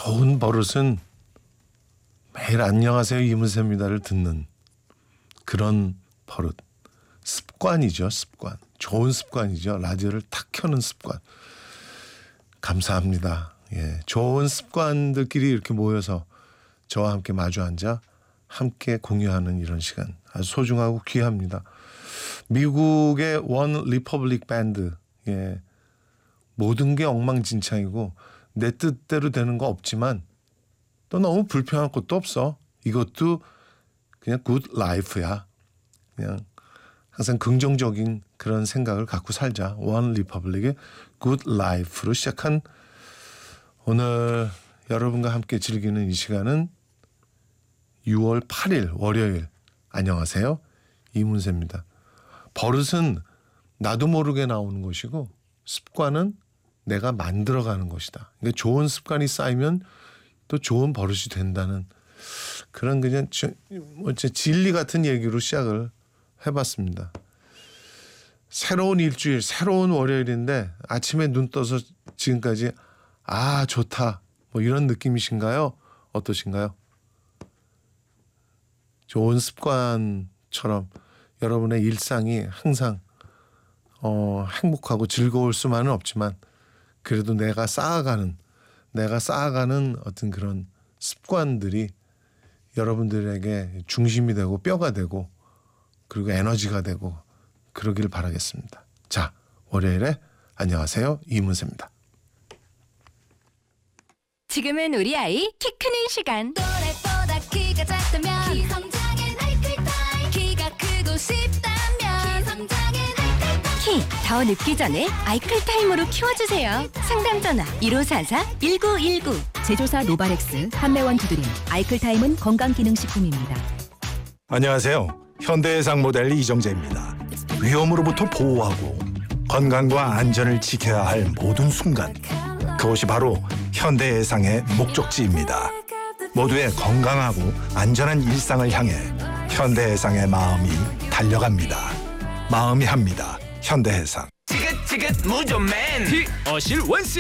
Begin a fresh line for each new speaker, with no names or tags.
좋은 버릇은 매일 안녕하세요 이문세입니다를 듣는 그런 버릇. 습관이죠. 습관. 좋은 습관이죠. 라디오를 탁 켜는 습관. 감사합니다. 예, 좋은 습관들끼리 이렇게 모여서 저와 함께 마주 앉아 함께 공유하는 이런 시간 아주 소중하고 귀합니다. 미국의 원 리퍼블릭 밴드. 예, 모든 게 엉망진창이고 내 뜻대로 되는 거 없지만 또 너무 불평할 것도 없어. 이것도 그냥 굿 라이프야. 그냥 항상 긍정적인 그런 생각을 갖고 살자. 원 리퍼블릭의 굿 라이프로 시작한 오늘 여러분과 함께 즐기는 이 시간은 6월 8일 월요일. 안녕하세요. 이문세입니다. 버릇은 나도 모르게 나오는 것이고 습관은 내가 만들어가는 것이다. 그러니까 좋은 습관이 쌓이면 또 좋은 버릇이 된다는 그런 그냥 진리 같은 얘기로 시작을 해봤습니다. 새로운 일주일, 새로운 월요일인데 아침에 눈 떠서 지금까지 아 좋다 뭐 이런 느낌이신가요? 어떠신가요? 좋은 습관처럼 여러분의 일상이 항상 행복하고 즐거울 수만은 없지만 그래도 내가 쌓아가는 어떤 그런 습관들이 여러분들에게 중심이 되고 뼈가 되고 그리고 에너지가 되고 그러길 바라겠습니다. 자, 월요일에 안녕하세요. 이문세입니다.
지금은 우리 아이 키 크는 시간.
또래보다 키가 작다면 키 성장엔 아이클타임. 키가 크고 싶다면 키 성장엔 아이클타임.
키 더 늙기 전에 아이클타임으로 키워주세요. 상담 전화 1544-1919.
제조사 노바렉스, 판매원 두드림, 아이클타임은 건강기능식품입니다.
안녕하세요. 현대해상 모델 이정재입니다. 위험으로부터 보호하고 건강과 안전을 지켜야 할 모든 순간, 그것이 바로 현대해상의 목적지입니다. 모두의 건강하고 안전한 일상을 향해 현대해상의 마음이 달려갑니다. 마음이 합니다. 현대해상.
지긋지긋 무좀맨 어실 원스